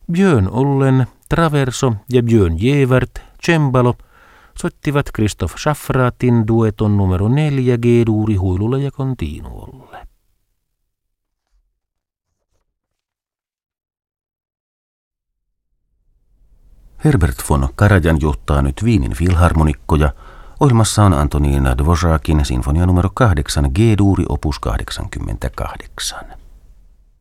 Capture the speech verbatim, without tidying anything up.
Björn Ollen, Traverso ja Björn Jevert, cembalo, soittivat Christoph Schaffratin dueton numero neljä G-duuri huilulle ja continuolle. Herbert von Karajan johtaa nyt Wienin filharmonikkoja. Ohjelmassa on Antonina Dvořákin sinfonia numero kahdeksan G-duuri opus kahdeksankymmentäkahdeksan.